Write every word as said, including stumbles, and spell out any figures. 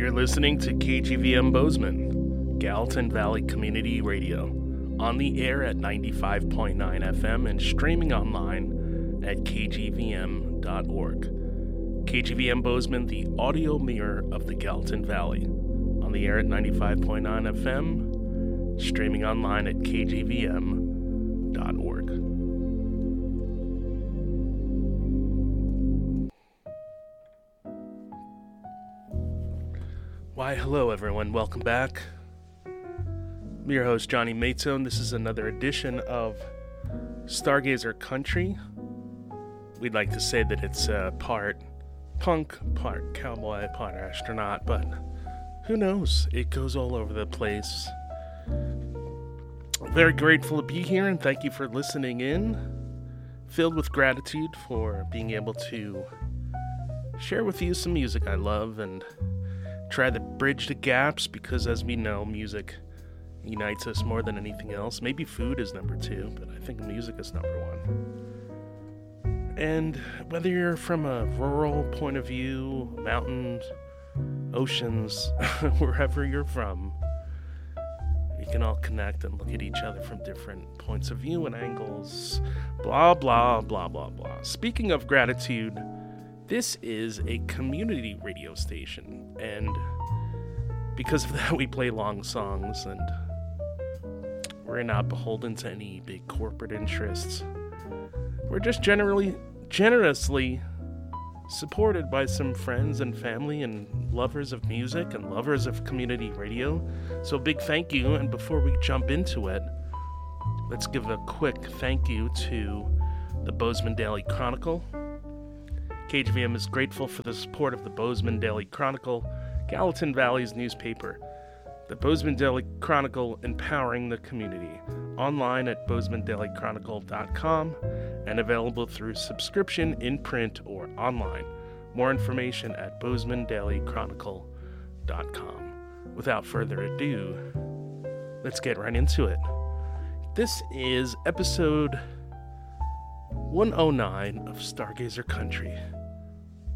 You're listening to K G V M Bozeman, Gallatin Valley Community Radio, on the air at ninety-five point nine F M and streaming online at k g v m dot org. K G V M Bozeman, the audio mirror of the Gallatin Valley, on the air at ninety-five point nine F M, streaming online at k g v m dot org. Why, hello everyone, welcome back. I'm your host, Johnny Maidstone. This is another edition of Stargazer Country. We'd like to say that it's uh, part punk, part cowboy, part astronaut, but who knows? It goes all over the place. Very grateful to be here, and thank you for listening in. Filled with gratitude for being able to share with you some music I love and try to bridge the gaps, because as we know, music unites us more than anything else. Maybe food is number two, but I think music is number one. And whether you're from a rural point of view, mountains, oceans, wherever you're from, we can all connect and look at each other from different points of view and angles. Blah, blah, blah, blah, blah. Speaking of gratitude, this is a community radio station, and because of that, we play long songs, and we're not beholden to any big corporate interests. We're just generally, generously supported by some friends and family and lovers of music and lovers of community radio. So big thank you, and before we jump into it, let's give a quick thank you to the Bozeman Daily Chronicle. K G V M is grateful for the support of the Bozeman Daily Chronicle, Gallatin Valley's newspaper. The Bozeman Daily Chronicle, empowering the community. Online at bozeman daily chronicle dot com and available through subscription in print or online. More information at bozeman daily chronicle dot com. Without further ado, let's get right into it. This is episode one oh nine of Stargazer Country.